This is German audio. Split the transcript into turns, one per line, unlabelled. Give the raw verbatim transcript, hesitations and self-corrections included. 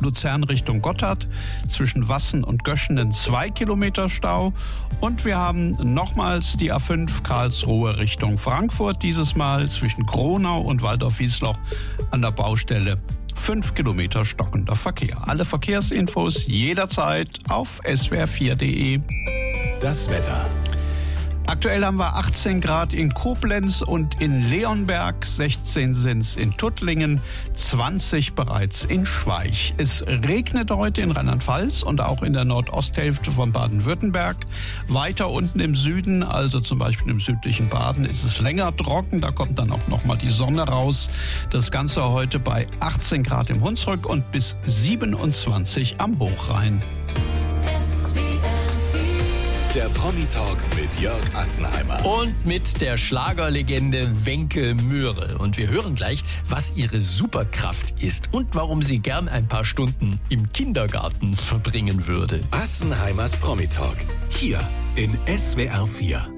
Luzern Richtung Gotthard, zwischen Wassen und Göschenen zwei Kilometer Stau. Und wir haben nochmals die A fünf Karlsruhe Richtung Frankfurt, dieses Mal zwischen Kronau und Waldorf-Wiesloch an der Baustelle. Fünf Kilometer stockender Verkehr. Alle Verkehrsinfos jederzeit auf s w r vier punkt d e.
Das Wetter.
Aktuell haben wir achtzehn Grad in Koblenz und in Leonberg, sechzehn sind's in Tuttlingen, zwanzig bereits in Schweich. Es regnet heute in Rheinland-Pfalz und auch in der Nordosthälfte von Baden-Württemberg. Weiter unten im Süden, also zum Beispiel im südlichen Baden, ist es länger trocken. Da kommt dann auch nochmal die Sonne raus. Das Ganze heute bei achtzehn Grad im Hunsrück und bis siebenundzwanzig am Hochrhein.
Der Promi-Talk mit Jörg Assenheimer.
Und mit der Schlagerlegende Wencke Möhre. Und wir hören gleich, was ihre Superkraft ist und warum sie gern ein paar Stunden im Kindergarten verbringen würde.
Assenheimers Promi-Talk. Hier in S W R vier.